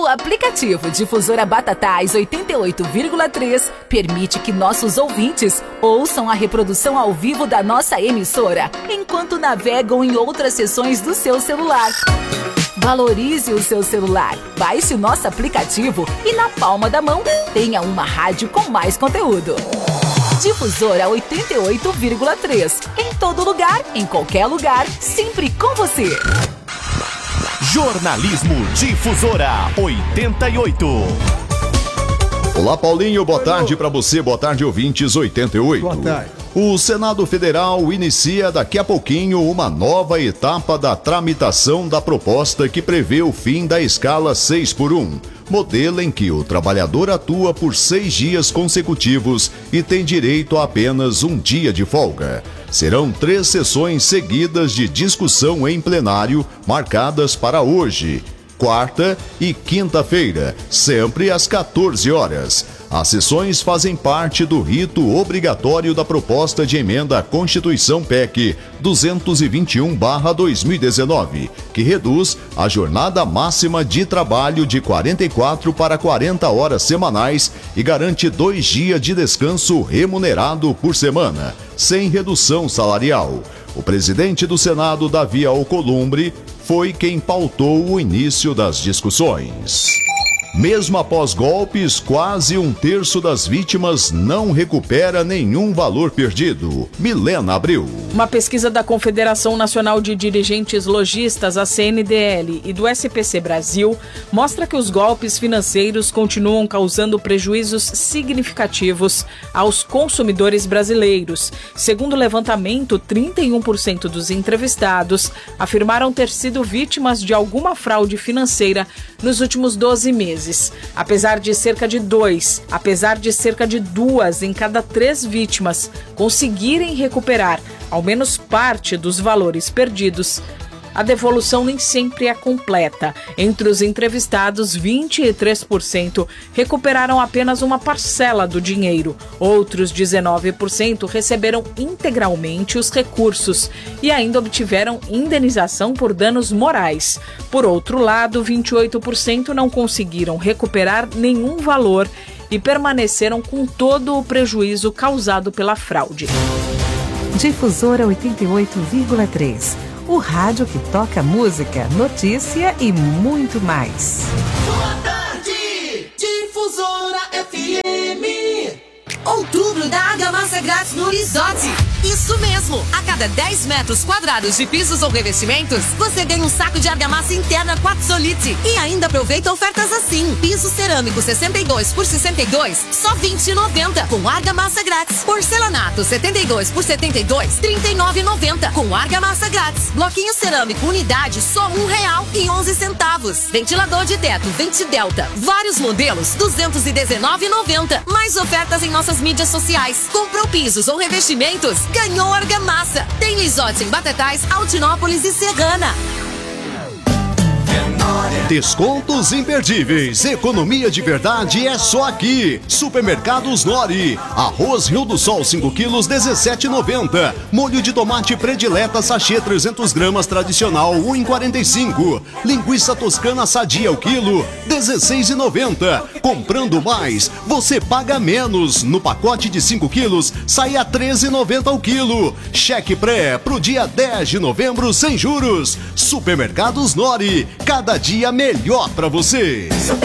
O aplicativo Difusora Batatais 88,3 permite que nossos ouvintes ouçam a reprodução ao vivo da nossa emissora, enquanto navegam em outras seções do seu celular. Valorize o seu celular, baixe o nosso aplicativo e na palma da mão tenha uma rádio com mais conteúdo. Difusora 88,3. Em todo lugar, em qualquer lugar, sempre com você. Jornalismo Difusora 88. Olá, Paulinho, boa tarde para você, boa tarde, ouvintes 88. Boa tarde. O Senado Federal inicia daqui a pouquinho uma nova etapa da tramitação da proposta que prevê o fim da escala 6x1, modelo em que o trabalhador atua por 6 dias consecutivos e tem direito a apenas um dia de folga. Serão 3 sessões seguidas de discussão em plenário, marcadas para hoje, quarta e quinta-feira, sempre às 14 horas. As sessões fazem parte do rito obrigatório da proposta de emenda à Constituição PEC 221/2019, que reduz a jornada máxima de trabalho de 44 para 40 horas semanais e garante 2 dias de descanso remunerado por semana, sem redução salarial. O presidente do Senado, Davi Alcolumbre, foi quem pautou o início das discussões. Mesmo após golpes, quase 1/3 das vítimas não recupera nenhum valor perdido. Milena Abreu. Uma pesquisa da Confederação Nacional de Dirigentes Lojistas, a CNDL, e do SPC Brasil mostra que os golpes financeiros continuam causando prejuízos significativos aos consumidores brasileiros. Segundo o levantamento, 31% dos entrevistados afirmaram ter sido vítimas de alguma fraude financeira nos últimos 12 meses. Apesar de cerca de 2 em cada 3 vítimas conseguirem recuperar ao menos parte dos valores perdidos, a devolução nem sempre é completa. Entre os entrevistados, 23% recuperaram apenas uma parcela do dinheiro. Outros 19% receberam integralmente os recursos e ainda obtiveram indenização por danos morais. Por outro lado, 28% não conseguiram recuperar nenhum valor e permaneceram com todo o prejuízo causado pela fraude. Difusora 88,3. O rádio que toca música, notícia e muito mais. Boa tarde, Difusora FM. Outubro da argamassa grátis no Risote. Isso mesmo! A cada 10 metros quadrados de pisos ou revestimentos, você ganha um saco de argamassa interna Quartzolite. E ainda aproveita ofertas assim. Piso cerâmico 62 por 62, só R$ 20,90 com argamassa grátis. Porcelanato 72 por 72, R$ 39,90 com argamassa grátis. Bloquinho cerâmico unidade, só R$ 1,11. Ventilador de teto Ventidelta, vários modelos, R$ 219,90. Mais ofertas em nossas mídias sociais. Comprou pisos ou revestimentos? Ganhou argamassa. Tem Lisote em Batatais, Altinópolis e Serrana. Descontos imperdíveis, economia de verdade é só aqui. Supermercados Nori. Arroz Rio do Sol 5 quilos 17,90. Molho de tomate predileta sachê 300 gramas tradicional 1,45. Linguiça toscana sadia o quilo 16,90. Comprando mais, você paga menos. No pacote de 5 quilos sai a 13,90 ao quilo. Cheque pré pro dia 10 de novembro sem juros. Supermercados Nori. Cada dia melhor pra você.